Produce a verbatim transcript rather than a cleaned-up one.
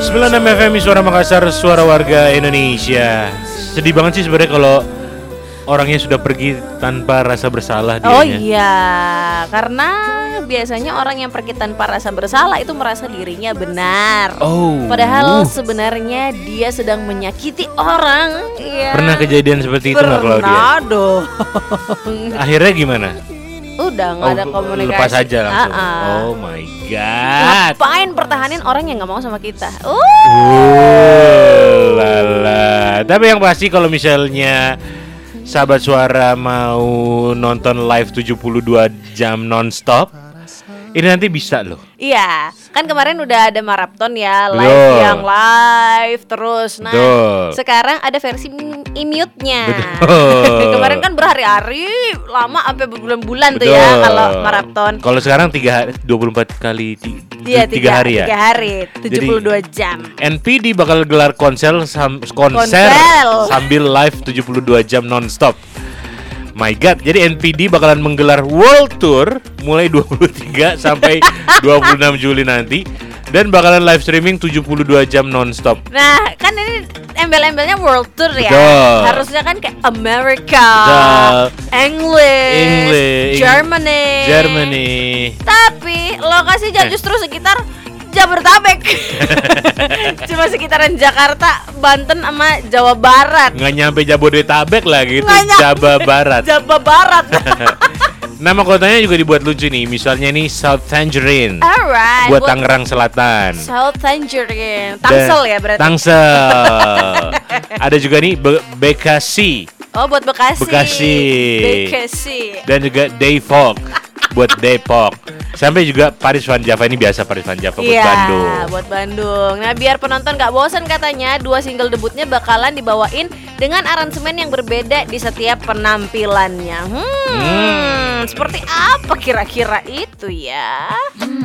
sembilan puluh enam F M Suara Makassar, suara warga Indonesia. Sedih banget sih sebenarnya kalau orangnya sudah pergi tanpa rasa bersalah dianya. Oh iya, karena biasanya orang yang pergi tanpa rasa bersalah itu merasa dirinya benar. Oh. Padahal sebenarnya dia sedang menyakiti orang. Ya. Pernah kejadian seperti itu nggak Claudia? Pernah dong. Akhirnya gimana? Udah nggak Oh, ada komunikasi. lepas aja langsung. Uh-uh. Oh my god. Ngapain pertahanin orang yang nggak mau sama kita? Uh. Uh, lala. Tapi yang pasti kalau misalnya sahabat suara mau nonton live tujuh puluh dua jam nonstop, ini nanti bisa loh. Iya, kan kemarin udah ada maraton ya, live Betul. yang live terus. Nah, Betul. sekarang ada versi immute-nya. Betul. Kemarin kan berhari-hari, lama sampai berbulan-bulan tuh Betul. ya kalau maraton. Kalau sekarang tiga hari, dua puluh empat kali ti- Iya, tiga hari ya. Tiga hari, tujuh puluh dua jam. N P D bakal gelar konser sam- konser Konsel. sambil live tujuh puluh dua jam nonstop. My god, jadi N P D bakalan menggelar World Tour mulai dua puluh tiga sampai dua puluh enam Juli nanti dan bakalan live streaming tujuh puluh dua jam nonstop. Nah, kan ini embel-embelnya World Tour ya. Betul. Harusnya kan kayak Amerika, Betul. English, English, Germany. Germany. Tapi lokasinya Eh. justru sekitar Jabodetabek. Cuma sekitaran Jakarta, Banten sama Jawa Barat. Nggak nyampe Jabodetabek lagi, itu Nggak nyampe. Jawa Barat. Jawa Barat. Nama kotanya juga dibuat lucu nih. Misalnya nih South Tangerine Alright. buat Tangerang Selatan. South Tangerine. Tangsel Dan- ya berarti. Tangsel. Ada juga nih Be- Bekasi Oh, buat Bekasi. Bekasi. Bekasi. dan juga Depok buat Depok. Sampai juga Paris Van Java, ini biasa Paris Van Java buat Iya, Bandung. buat Bandung. Nah, biar penonton gak bosan katanya, dua single debutnya bakalan dibawain dengan aransemen yang berbeda di setiap penampilannya. Hmm, Hmm. seperti apa kira-kira itu ya?